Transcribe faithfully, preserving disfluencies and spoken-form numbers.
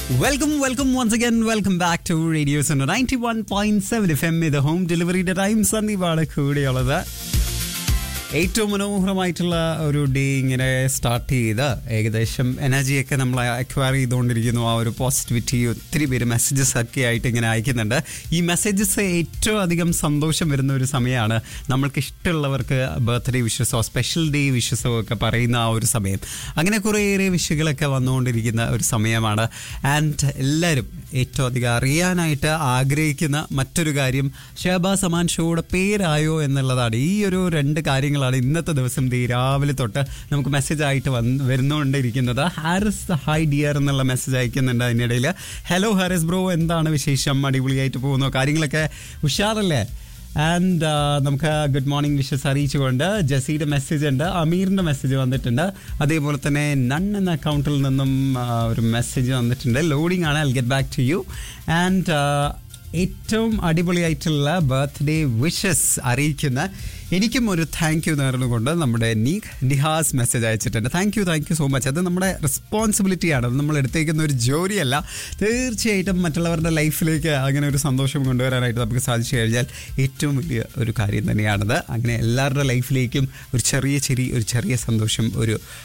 Welcome, welcome once again. Welcome back to Radio Center ninety-one point seven F M. ഇത് home ഡെലിവറിയുടെ time സന്ദീപാണ് കൂടെയുള്ളത്. ഏറ്റവും മനോഹരമായിട്ടുള്ള ഒരു ഡേ ഇങ്ങനെ സ്റ്റാർട്ട് ചെയ്ത് ഏകദേശം എനർജിയൊക്കെ നമ്മൾ അക്വയർ ചെയ്തുകൊണ്ടിരിക്കുന്നു. ആ ഒരു പോസിറ്റിവിറ്റി ഒത്തിരി പേര് മെസ്സേജസ് ഒക്കെ ആയിട്ട് ഇങ്ങനെ അയക്കുന്നുണ്ട്. ഈ മെസ്സേജസ് ഏറ്റവും അധികം സന്തോഷം വരുന്ന ഒരു സമയമാണ്. നമ്മൾക്ക് ഇഷ്ടമുള്ളവർക്ക് ബർത്ത്ഡേ വിഷസോ സ്പെഷ്യൽ ഡേ വിഷസോ ഒക്കെ പറയുന്ന ആ ഒരു സമയം. അങ്ങനെ കുറേയേറെ വിഷുകളൊക്കെ വന്നുകൊണ്ടിരിക്കുന്ന ഒരു സമയമാണ്. ആൻഡ് എല്ലാവരും ഏറ്റവും അധികം അറിയാനായിട്ട് ആഗ്രഹിക്കുന്ന മറ്റൊരു കാര്യം ഷഹബാസ് അമാൻ ഷോയുടെ പേരായോ എന്നുള്ളതാണ്. ഈ ഒരു രണ്ട് കാര്യങ്ങൾ ഇന്നത്തെ ദിവസം ദേ രാവിലെ തൊട്ട് നമുക്ക് മെസ്സേജ് ആയിട്ട് വന്ന് വരുന്നുകൊണ്ടിരിക്കുന്നത്. ഹാരിസ് ഹൈ ഡിയർ എന്നുള്ള മെസ്സേജ് അയക്കുന്നുണ്ട്. അതിനിടയിൽ ഹലോ ഹാരിസ് ബ്രോ, എന്താണ് വിശേഷം? അടിപൊളിയായിട്ട് പോകുന്നു, കാര്യങ്ങളൊക്കെ ഉഷാറല്ലേ? ആൻഡ് നമുക്ക് ഗുഡ് മോർണിംഗ് വിഷസ് അറിയിച്ചുകൊണ്ട് ജസീയുടെ മെസ്സേജ് ഉണ്ട്, അമീറിൻ്റെ മെസ്സേജ് വന്നിട്ടുണ്ട്. അതേപോലെ തന്നെ നൺ എന്ന അക്കൗണ്ടിൽ നിന്നും ഒരു മെസ്സേജ് വന്നിട്ടുണ്ട്. ലോഡിംഗ് ആണ്, I get back to you. And ഏറ്റവും അടിപൊളിയായിട്ടുള്ള ബർത്ത്ഡേ വിഷസ് അറിയിക്കുന്ന എനിക്കും ഒരു താങ്ക് യു നേർന്നുകൊണ്ട് നമ്മുടെ നീഖ് നിഹാസ് മെസ്സേജ് അയച്ചിട്ടുണ്ട്. Thank you thank you so much. അത് നമ്മുടെ റെസ്പോൺസിബിലിറ്റിയാണ്, അത് നമ്മൾ എടുത്തേക്കുന്ന ഒരു ജോലിയല്ല. തീർച്ചയായിട്ടും മറ്റുള്ളവരുടെ ലൈഫിലേക്ക് അങ്ങനെ ഒരു സന്തോഷം കൊണ്ടുവരാനായിട്ട് നമുക്ക് സാധിച്ചു കഴിഞ്ഞാൽ ഏറ്റവും വലിയ ഒരു കാര്യം തന്നെയാണത്. അങ്ങനെ എല്ലാവരുടെ ലൈഫിലേക്കും ഒരു ചെറിയ ചെറിയ ഒരു ചെറിയ സന്തോഷം, ഒരു